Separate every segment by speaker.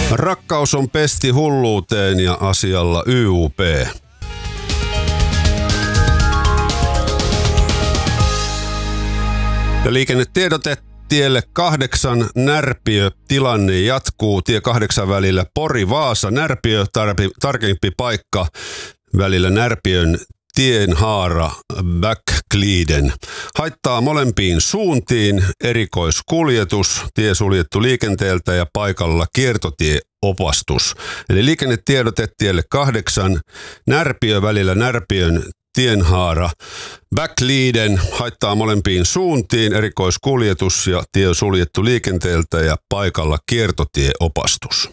Speaker 1: Rakkaus on pesti hulluuteen ja asialla YUP. Ja liikennetiedote tielle 8 Närpiö. Tilanne jatkuu tie 8 välillä Pori-Vaasa. Närpiö, tarkempi paikka välillä Närpiön tienhaara Bäckkliden. Haittaa molempiin suuntiin, erikoiskuljetus, tie suljettu liikenteeltä ja paikalla kiertotieopastus. Eli liikennetiedote tielle 8 Närpiö välillä Närpiön tienhaara Bäckkliden, haittaa molempiin suuntiin, erikoiskuljetus ja tie suljettu liikenteeltä ja paikalla kiertotieopastus.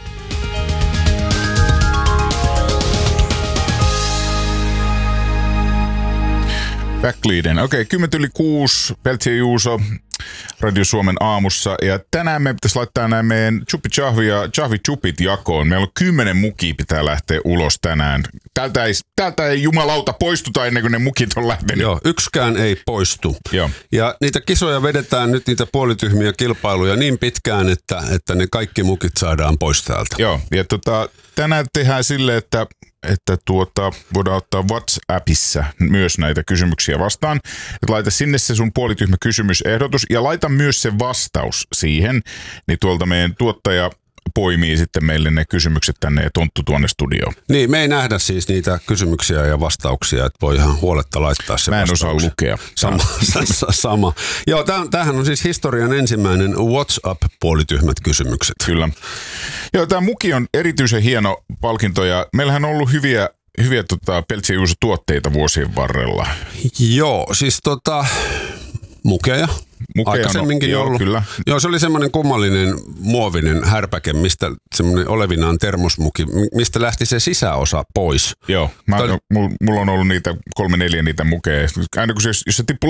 Speaker 2: Bäckkliden. Okei, 10:06, Peltsi ja Juuso, Radio Suomen aamussa. Ja tänään me pitäisi laittaa nämä meidän chupi-chahvi ja chahvi-chupit jakoon. Meillä on 10 mukia pitää lähteä ulos tänään. Täältä ei jumalauta poistuta ennen kuin ne mukit on lähtenyt.
Speaker 1: Joo, yksikään ei poistu.
Speaker 2: Joo.
Speaker 1: Ja niitä kisoja vedetään nyt, niitä puolityhmiä kilpailuja niin pitkään, että ne kaikki mukit saadaan pois täältä.
Speaker 2: Joo, ja tänään tehdään silleen, että voidaan ottaa WhatsAppissa myös näitä kysymyksiä vastaan. Et laita sinne se sun puolityhmä kysymysehdotus ja laita myös se vastaus siihen, niin tuolta meidän tuottaja poimii sitten meille ne kysymykset tänne ja Tonttu tuonne studioon.
Speaker 1: Niin, me ei nähdä siis niitä kysymyksiä ja vastauksia, että voi ihan huoletta laittaa se
Speaker 2: Mä en
Speaker 1: vastaus.
Speaker 2: osaa lukea.
Speaker 1: Sama. Joo, tämähän on siis historian ensimmäinen WhatsApp-puolityhmät kysymykset.
Speaker 2: Kyllä. Joo, tämä muki on erityisen hieno palkinto ja meillähän on ollut hyviä Peltsi ja Juuso tuotteita vuosien varrella.
Speaker 1: Joo, siis mukeja. Aikaisemminkin
Speaker 2: joo,
Speaker 1: ollut.
Speaker 2: Kyllä.
Speaker 1: Joo, se oli semmoinen kummallinen muovinen härpäke, mistä semmoinen olevinaan termosmuki, mistä lähti se sisäosa pois.
Speaker 2: Joo, mulla on ollut niitä 3-4 niitä mukeja. Aina kun jos se tippui